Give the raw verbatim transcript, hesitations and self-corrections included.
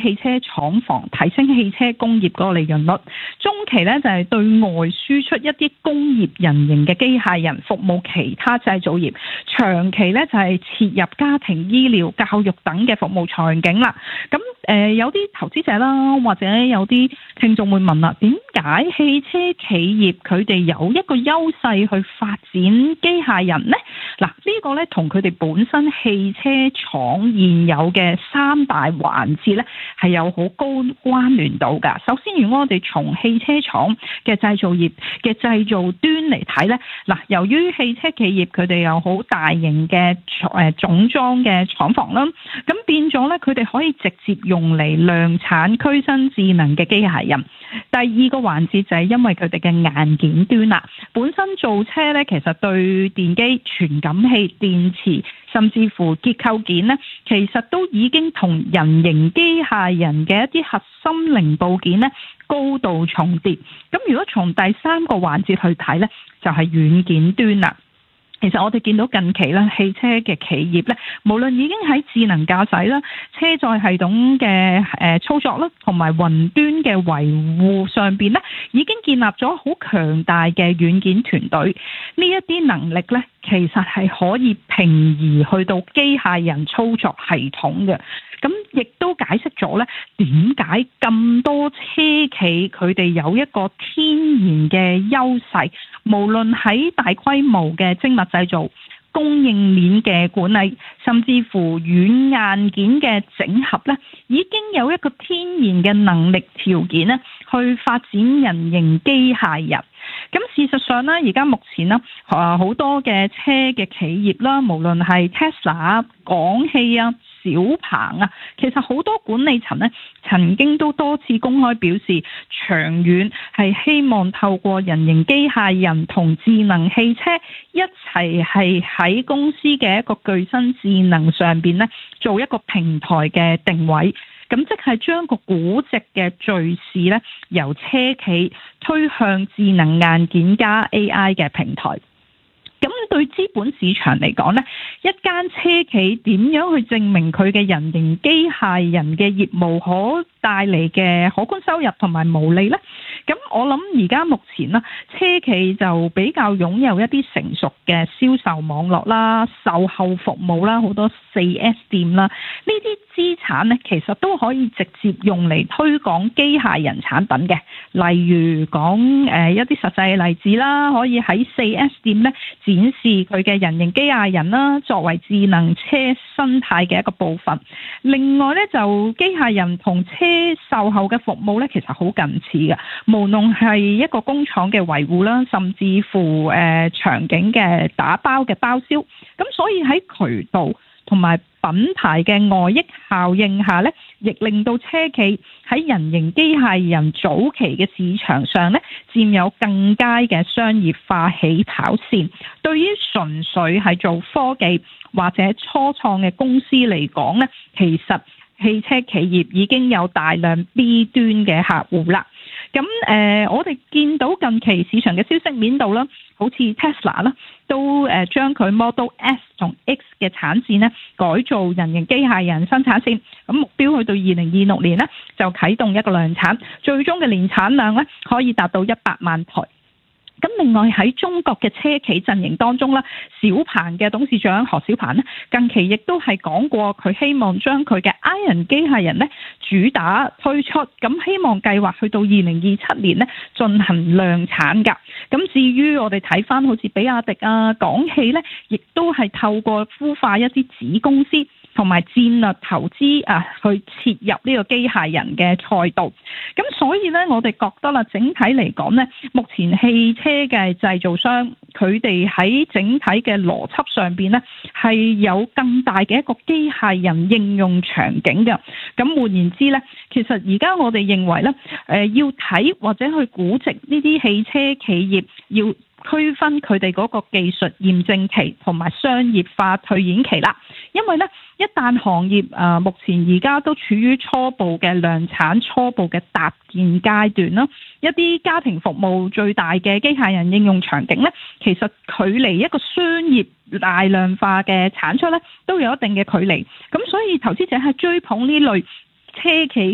汽車廠房，提升汽車工業嗰個利潤率；中期咧就係對外輸出一啲工業人形嘅機械人，服務其他製造業；長期咧就係切入家庭、醫療、教育等嘅服務場景啦。咁誒、呃、有啲投資者啦，或者有啲聽眾會問啦，點解汽車企業佢哋有一個優勢去發展機械人呢？嗱，呢個咧同佢哋本身汽車廠現有嘅三大環節咧係有好高關聯度㗎。首先，如果我哋從汽車廠嘅製造業嘅製造端嚟睇咧，嗱，由於汽車企業佢哋有好大型嘅誒總裝嘅廠房啦，咁變咗咧佢哋可以直接用嚟量產驅身智能嘅機械人。第二個環節就係因為佢哋嘅硬件端啦，本身造車咧其實對電機、傳感器、電池甚至乎結構件咧，其實都已經同人形機械人嘅一啲核心零部件咧高度重疊。咁如果從第三個環節去睇咧，就係軟件端啦。其實我哋見到近期咧，汽車嘅企業咧，無論已經喺智能駕駛啦、車載系統嘅誒操作啦，同埋雲端嘅維護上邊咧，已經建立咗好強大嘅軟件團隊。呢一啲能力咧，其實係可以平移去到機械人操作系統嘅。咁亦都解釋咗咧，點解咁多車企佢哋有一個天然嘅優勢，無論喺大規模嘅精密製造、供應鏈嘅管理，甚至乎軟硬件嘅整合咧，已經有一個天然嘅能力條件咧，去發展人形機械人。咁事實上咧，而家目前咧，啊好多嘅車嘅企業啦，無論係 Tesla、廣汽啊、小鵬啊，其實好多管理層咧，曾經都多次公開表示，長遠係希望透過人形機械人同智能汽車一齊係喺公司嘅一個具身智能上邊咧，做一個平台嘅定位。咁即係將個估值嘅敘事咧，由車企推向智能硬件加 A I 嘅平台。咁對資本市場嚟講呢，一間車企點樣去證明佢嘅人形機械人嘅業務可帶嚟嘅可觀收入同埋毛利呢？咁我諗而家目前呢，車企就比較擁有一啲成熟嘅銷售網絡啦、售後服務啦、好多 四 S 店啦，呢啲資產呢，其實都可以直接用嚟推廣機械人產品嘅。例如講誒一啲實際嘅例子啦，可以喺 四 S 店呢展示佢嘅人形機械人啦，作為智能車生態嘅一個部分。另外呢，就機械人同車售後嘅服務呢，其實好近似嘅，無論係一個工廠嘅維護啦，甚至乎誒、呃、場景嘅打包嘅包銷。咁所以喺渠道同埋品牌嘅外溢效應下呢，亦令到車企喺人形機械人早期嘅市場上呢，佔有更佳嘅商業化起跑線。對於純粹係做科技或者初創嘅公司嚟講呢，其實汽車企業已經有大量 B 端嘅客戶啦。咁誒、呃，我哋見到近期市場嘅消息面度啦，好似 Tesla 啦，都誒將佢 Model S 同 X 嘅產線呢改造人形機械人生產線，咁目標去到二零二六年呢，就啟動一個量產，最終嘅年產量呢，可以達到一百萬台。咁另外喺中國嘅車企陣營當中啦，小鵬嘅董事長何小鵬呢，近期亦都係講過佢希望將佢嘅 Iron 機械人呢主打推出，咁希望計劃去到二零二七年呢進行量產㗎。咁至於我哋睇翻好似比亞迪啊、廣汽呢，亦都係透過孵化一啲子公司同埋戰略投資啊，去切入呢個機械人嘅賽道。咁所以呢，我哋覺得啦，整體嚟講呢，目前汽車嘅製造商佢哋喺整體嘅邏輯上邊呢，係有更大嘅一個機械人應用場景嘅。咁換言之呢，其實而家我哋認為呢，誒要睇或者去估值呢啲汽車企業，要區分佢哋嗰個技術驗證期同埋商業化退演期啦。因為呢，一旦行業啊、呃、目前而家都處於初步嘅量產、初步嘅搭建階段啦，一啲家庭服務最大嘅機械人應用場景呢，其實距離一個商業大量化嘅產出呢，都有一定嘅距離。咁所以投資者係追捧呢類車企